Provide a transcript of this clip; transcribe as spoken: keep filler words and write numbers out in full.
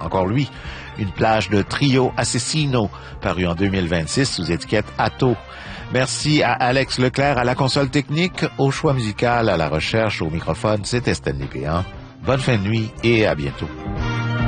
encore lui, une plage de Trio Assassino, paru en deux mille vingt-six sous étiquette Atto. Merci à Alex Leclerc à la console technique, au choix musical, à la recherche, au microphone, c'était Stanley Péan. Bonne fin de nuit et à bientôt.